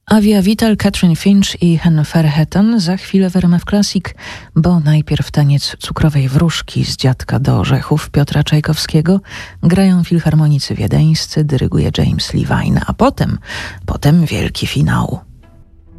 Avia Vital, Catherine Finch i Hen Ferhetten za chwilę w RMF Classic, bo najpierw taniec cukrowej wróżki z Dziadka do orzechów Piotra Czajkowskiego, grają filharmonicy wiedeńscy, dyryguje James Levine, a potem wielki finał.